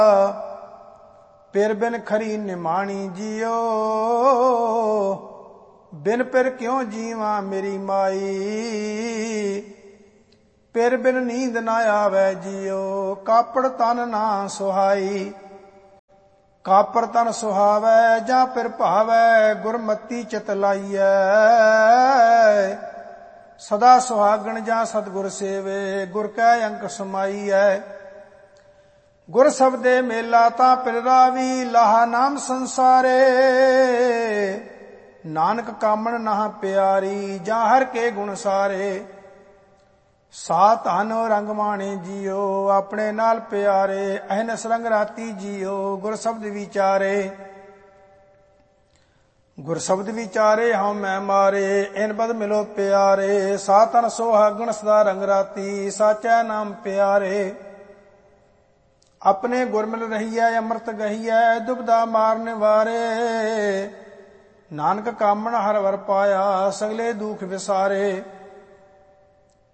ਪਿਰ ਬਿਨ ਖਰੀ ਨਿਮਾਣੀ ਜੀਓ, ਬਿਨ ਪਿਰ ਕਿਉਂ ਜੀਵਾਂ ਮੇਰੀ ਮਾਈ। ਪਿਰ ਬਿਨ ਨੀਂਦ ਨਾ ਆਵੈ ਜੀਓ, ਕਾਪੜ ਤਨ ਨਾ ਸੁਹਾਈ। ਕਾਪਰ ਤਨ ਸੁਹਾਵੈ ਜਾਂ ਪਿਰ ਭਾਵੈ, ਗੁਰਮਤੀ ਚਿਤ ਲਾਈਐ। ਸਦਾ ਸੁਹਾਗਣ ਜਾਂ ਸਤਿਗੁਰ ਸੇਵੇ, ਗੁਰ ਕੈ ਅੰਕ ਸਮਾਈਐ। ਗੁਰ ਸਬਦੇ ਮੇਲਾ ਤਾਂ ਪਿਰ ਰਾਵੀ, ਲਾਹਾ ਨਾਮ ਸੰਸਾਰੇ। ਨਾਨਕ ਕਾਮਣ ਨਾ ਪਿਆਰੀ, ਜਾਂ ਹਰ ਕੇ ਗੁਣ ਸਾਰੇ। ਸਾ ਧਨ ਰੰਗ ਮਾਣੇ ਜੀਓ, ਆਪਣੇ ਨਾਲ ਪਿਆਰੇ। ਅਹਨਸ ਰੰਗ ਰਾਤੀ ਜੀਓ, ਗੁਰ ਸ਼ਬਦ ਵਿਚਾਰੇ। ਗੁਰ ਸ਼ਬਦ ਵਿਚਾਰੇ ਹਉ ਮੈਂ ਮਾਰੇ, ਇਨ ਬਦ ਮਿਲੋ ਪਿਆਰੇ। ਸਾ ਧਨ ਸੁਹਾਗਣ ਸਦਾ ਰੰਗ ਰਾਤੀ, ਸਾਚੈ ਨਾਮ ਪਿਆਰੇ। ਆਪਣੇ ਗੁਰ ਮਿਲ ਰਹੀਐ, ਅੰਮ੍ਰਿਤ ਗਹੀਐ, ਦੁਬਦਾ ਮਾਰਨ ਵਾਰੇ। ਨਾਨਕ ਕਾਮਣ ਹਰ ਵਰ ਪਾਇਆ, ਸਗਲੇ ਦੁਖ ਵਿਸਾਰੇ।